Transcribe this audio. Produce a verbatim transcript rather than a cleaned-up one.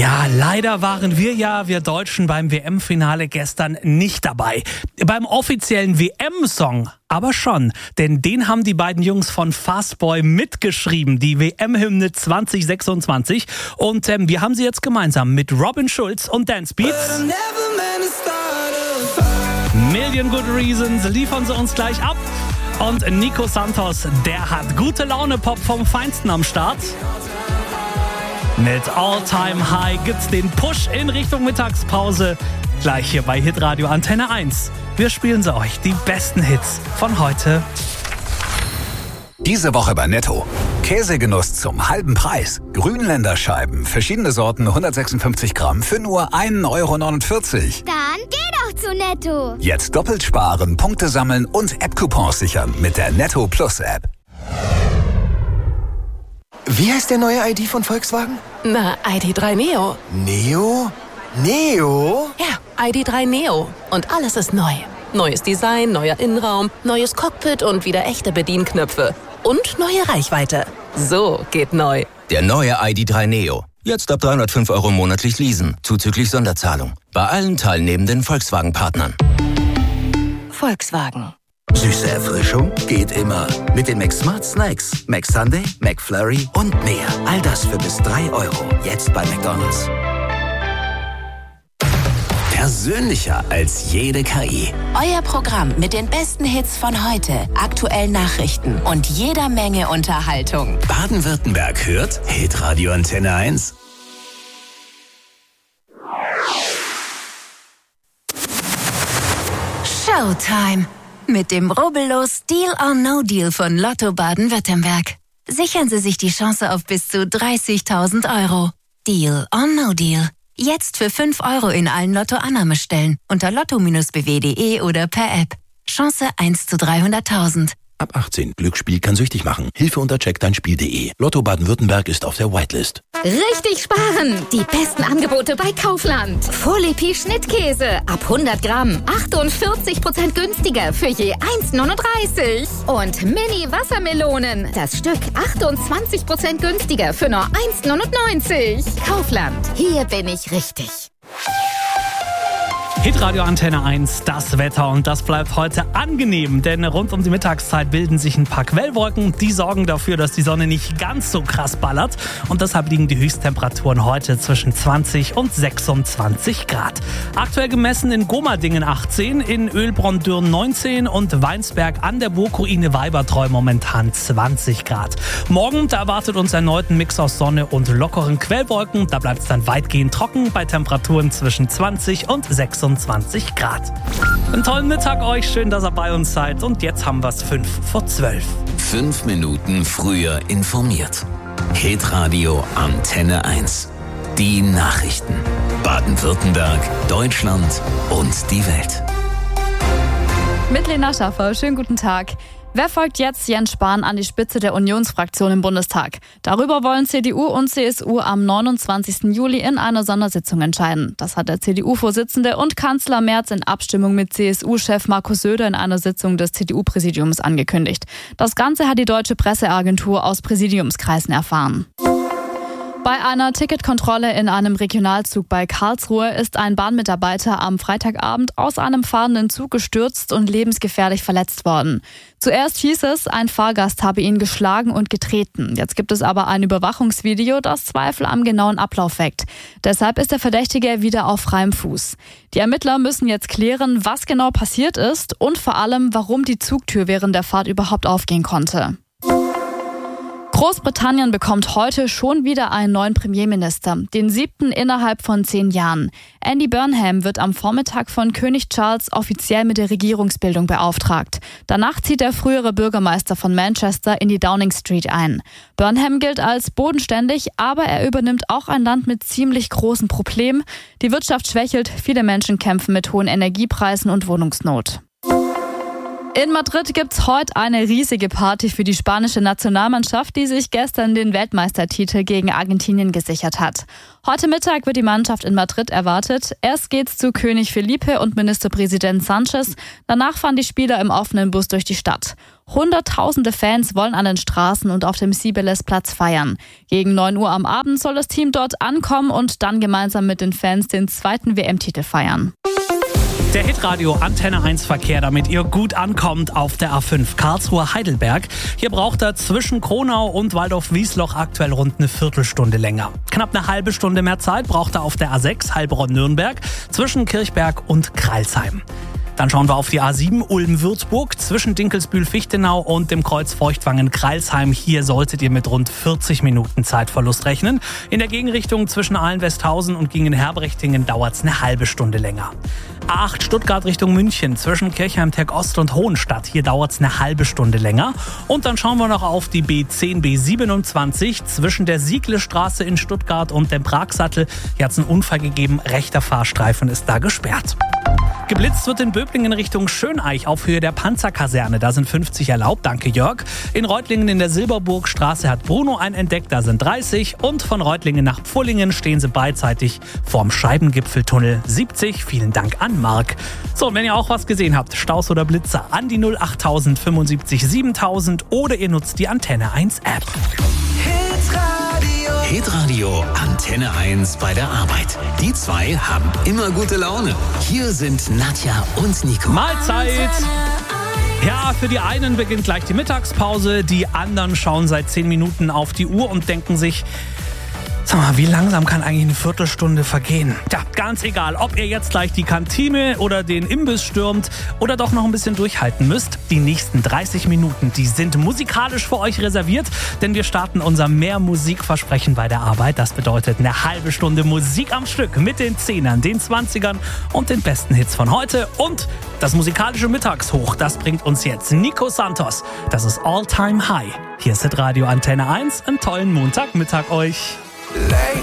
Ja, leider waren wir ja, wir Deutschen, beim W M-Finale gestern nicht dabei. Beim offiziellen W M-Song aber schon, denn den haben die beiden Jungs von Fastboy mitgeschrieben, die W M-Hymne zwanzig sechsundzwanzig. Und ähm, wir haben sie jetzt gemeinsam mit Robin Schulz und Dance Beats. Million Good Reasons liefern sie uns gleich ab. Und Nico Santos, der hat gute Laune Pop vom Feinsten am Start. Mit All Time High gibt's den Push in Richtung Mittagspause. Gleich hier bei Hitradio Antenne eins. Wir spielen sie euch, die besten Hits von heute. Diese Woche bei Netto. Käsegenuss zum halben Preis. Grünländerscheiben, verschiedene Sorten, hundertsechsundfünfzig Gramm für nur ein Euro neunundvierzig. Dann geh doch zu Netto. Jetzt doppelt sparen, Punkte sammeln und App-Coupons sichern mit der Netto Plus App. Wie heißt der neue I D von Volkswagen? Na, I D drei Neo. Neo? Neo? Ja, I D drei Neo. Und alles ist neu. Neues Design, neuer Innenraum, neues Cockpit und wieder echte Bedienknöpfe. Und neue Reichweite. So geht neu. Der neue I D drei Neo. Jetzt ab dreihundertfünf Euro monatlich leasen, zuzüglich Sonderzahlung. Bei allen teilnehmenden Volkswagen-Partnern. Volkswagen. Süße Erfrischung geht immer. Mit den McSmart Snacks. McSunday, McFlurry und mehr. All das für bis drei Euro. Jetzt bei McDonald's. Persönlicher als jede K I. Euer Programm mit den besten Hits von heute, aktuellen Nachrichten und jeder Menge Unterhaltung. Baden-Württemberg hört Hitradio Antenne eins. Showtime. Mit dem rubbellos Deal or No Deal von Lotto Baden-Württemberg. Sichern Sie sich die Chance auf bis zu dreißigtausend Euro. Deal or No Deal. Jetzt für fünf Euro in allen Lotto-Annahmestellen unter lotto Bindestrich b w punkt de oder per App. Chance eins zu dreihunderttausend. Ab achtzehn. Glücksspiel kann süchtig machen. Hilfe unter check dein spiel punkt de. Lotto Baden-Württemberg ist auf der Whitelist. Richtig sparen! Die besten Angebote bei Kaufland. Volepi Schnittkäse ab hundert Gramm. achtundvierzig Prozent günstiger für je eins neununddreißig. Und Mini-Wassermelonen. Das Stück achtundzwanzig Prozent günstiger für nur eins neunundneunzig. Kaufland. Hier bin ich richtig. Hitradio Antenne eins, das Wetter, und das bleibt heute angenehm, denn rund um die Mittagszeit bilden sich ein paar Quellwolken, die sorgen dafür, dass die Sonne nicht ganz so krass ballert, und deshalb liegen die Höchsttemperaturen heute zwischen zwanzig und sechsundzwanzig Grad. Aktuell gemessen in Gomadingen achtzehn, in Ölbronn-Dürn neunzehn und Weinsberg an der Burgruine Weibertreu momentan zwanzig Grad. Morgen, da erwartet uns erneut ein Mix aus Sonne und lockeren Quellwolken, da bleibt es dann weitgehend trocken bei Temperaturen zwischen zwanzig und sechsundzwanzig Grad. Einen tollen Mittag euch, schön, dass ihr bei uns seid, und jetzt haben wir es fünf vor zwölf. Fünf Minuten früher informiert. Hitradio Antenne eins. Die Nachrichten. Baden-Württemberg, Deutschland und die Welt. Mit Lena Schaffer, schönen guten Tag. Wer folgt jetzt Jens Spahn an die Spitze der Unionsfraktion im Bundestag? Darüber wollen C D U und C S U am neunundzwanzigsten Juli in einer Sondersitzung entscheiden. Das hat der C D U-Vorsitzende und Kanzler Merz in Abstimmung mit C S U-Chef Markus Söder in einer Sitzung des C D U-Präsidiums angekündigt. Das Ganze hat die Deutsche Presseagentur aus Präsidiumskreisen erfahren. Bei einer Ticketkontrolle in einem Regionalzug bei Karlsruhe ist ein Bahnmitarbeiter am Freitagabend aus einem fahrenden Zug gestürzt und lebensgefährlich verletzt worden. Zuerst hieß es, ein Fahrgast habe ihn geschlagen und getreten. Jetzt gibt es aber ein Überwachungsvideo, das Zweifel am genauen Ablauf weckt. Deshalb ist der Verdächtige wieder auf freiem Fuß. Die Ermittler müssen jetzt klären, was genau passiert ist und vor allem, warum die Zugtür während der Fahrt überhaupt aufgehen konnte. Großbritannien bekommt heute schon wieder einen neuen Premierminister, den siebten innerhalb von zehn Jahren. Andy Burnham wird am Vormittag von König Charles offiziell mit der Regierungsbildung beauftragt. Danach zieht der frühere Bürgermeister von Manchester in die Downing Street ein. Burnham gilt als bodenständig, aber er übernimmt auch ein Land mit ziemlich großen Problemen. Die Wirtschaft schwächelt, viele Menschen kämpfen mit hohen Energiepreisen und Wohnungsnot. In Madrid gibt's heute eine riesige Party für die spanische Nationalmannschaft, die sich gestern den Weltmeistertitel gegen Argentinien gesichert hat. Heute Mittag wird die Mannschaft in Madrid erwartet. Erst geht's zu König Felipe und Ministerpräsident Sanchez. Danach fahren die Spieler im offenen Bus durch die Stadt. Hunderttausende Fans wollen an den Straßen und auf dem Cibeles-Platz feiern. Gegen neun Uhr am Abend soll das Team dort ankommen und dann gemeinsam mit den Fans den zweiten W M-Titel feiern. Der Hitradio Antenne eins Verkehr, damit ihr gut ankommt auf der A fünf Karlsruhe-Heidelberg. Hier braucht er zwischen Kronau und Waldorf-Wiesloch aktuell rund eine Viertelstunde länger. Knapp eine halbe Stunde mehr Zeit braucht er auf der A sechs Heilbronn-Nürnberg zwischen Kirchberg und Crailsheim. Dann schauen wir auf die A sieben Ulm-Würzburg zwischen Dinkelsbühl-Fichtenau und dem Kreuz Feuchtwangen-Kreilsheim. Hier solltet ihr mit rund vierzig Minuten Zeitverlust rechnen. In der Gegenrichtung zwischen Ahlen-Westhausen und Gingen-Herbrechtingen dauert es eine halbe Stunde länger. A acht Stuttgart Richtung München zwischen Kirchheim-Teck-Ost und Hohenstadt. Hier dauert es eine halbe Stunde länger. Und dann schauen wir noch auf die B zehn B siebenundzwanzig zwischen der Siegle-Straße in Stuttgart und dem Pragsattel. Hier hat es einen Unfall gegeben. Rechter Fahrstreifen ist da gesperrt. Geblitzt wird in Böblingen Richtung Schöneich auf Höhe der Panzerkaserne. Da sind fünfzig erlaubt, danke Jörg. In Reutlingen in der Silberburgstraße hat Bruno einen entdeckt, da sind dreißig. Und von Reutlingen nach Pfullingen stehen sie beidseitig vorm Scheibengipfeltunnel siebzig. Vielen Dank an Marc. So, und wenn ihr auch was gesehen habt, Staus oder Blitzer, an die null achttausend fünfundsiebzig siebentausend oder ihr nutzt die Antenne eins App. Hitradio Antenne eins bei der Arbeit. Die zwei haben immer gute Laune. Hier sind Nadja und Nico. Mahlzeit! Ja, für die einen beginnt gleich die Mittagspause, die anderen schauen seit zehn Minuten auf die Uhr und denken sich, sag mal, wie langsam kann eigentlich eine Viertelstunde vergehen? Ja, ganz egal, ob ihr jetzt gleich die Kantine oder den Imbiss stürmt oder doch noch ein bisschen durchhalten müsst. Die nächsten dreißig Minuten, die sind musikalisch für euch reserviert, denn wir starten unser Mehr-Musik-Versprechen bei der Arbeit. Das bedeutet eine halbe Stunde Musik am Stück mit den Zehnern, den Zwanzigern und den besten Hits von heute. Und das musikalische Mittagshoch, das bringt uns jetzt Nico Santos. Das ist All Time High. Hier ist Hitradio Antenne eins. Einen tollen Montagmittag euch.